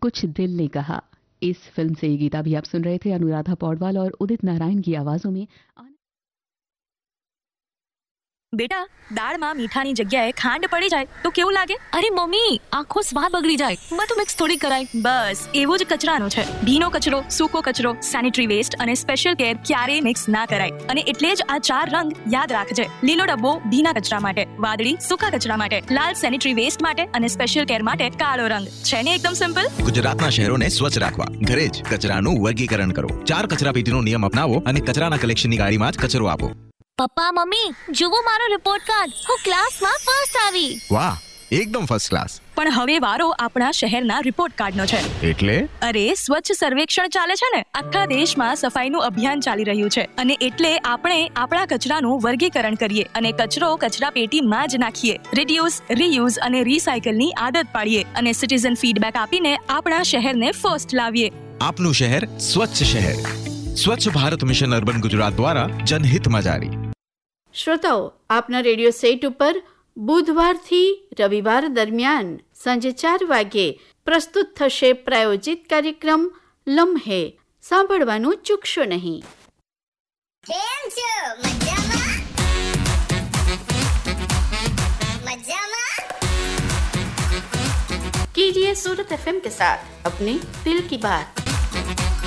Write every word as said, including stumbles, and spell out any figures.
कुछ दिल ने कहा। इस फिल्म से ये गीत अभी आप सुन रहे थे अनुराधा पौडवाल और उदित नारायण की आवाजों में। बेटा, દાળમાં મીઠાની જગ્યાએ ખાંડ પડી જાય તો કેવું લાગે? અરે મમ્મી, આખો સ્વાદ બગડી જાય. બધું મિક્સ થોડી કરાય. બસ એવું જ કચરાનો છે. ભીનો કચરો, સૂકો કચરો, સેનિટરી વેસ્ટ અને સ્પેશિયલ કેર ક્યારેય મિક્સ ના કરાય. અને એટલે જ આ ચાર રંગ યાદ રાખજે. લીલો ડબ્બો ભીના કચરા માટે, વાદળી સૂકા કચરા માટે, લાલ સેનિટરી વેસ્ટ માટે અને સ્પેશિયલ કેર માટે કાળો રંગ. છે ને એકદમ સિમ્પલ? ગુજરાતના શહેરોને સ્વચ્છ રાખવા ઘરે જ કચરાનું વર્ગીકરણ કરો. ચાર કચરા પેટીનો નિયમ અપનાવો અને કચરાના કલેક્શનની ગાડીમાં જ કચરો આપો. પપ્પા મમ્મી, જુઓ મારો રિપોર્ટ કાર્ડ. હું ક્લાસમાં ફર્સ્ટ આવી. વાહ, એકદમ ફર્સ્ટ ક્લાસ. પણ હવે વારો આપણા શહેરના રિપોર્ટ કાર્ડનો છે. એટલે અરે સ્વચ્છ સર્વેક્ષણ ચાલે છે ને. આખા દેશમાં સફાઈનું અભિયાન ચાલી રહ્યું છે અને એટલે આપણે આપણા કચરાનું વર્ગીકરણ કરીએ અને કચરો કચરા પેટીમાં જ નાખીએ. રિડ્યુસ, રીયુઝ અને રીસાયકલની આદત પાડીએ અને સિટીઝન ફીડબેક આપીને આપણા શહેરને ફર્સ્ટ લાવીએ. આપનું શહેર સ્વચ્છ શહેર. સ્વચ્છ ભારત મિશન અર્બન ગુજરાત દ્વારા જનહિતમાં જારી. શ્રોતાઓ, આપના રેડિયો સેટ ઉપર બુધવારથી રવિવાર દરમિયાન સાંજે ચાર વાગ્યે પ્રસ્તુત થશે પ્રાયોજિત કાર્યક્રમ લમ્હે. સાંભળવાનું ચૂકશો નહીં. कीजिए सूरत एफएम के साथ अपने दिल की बात.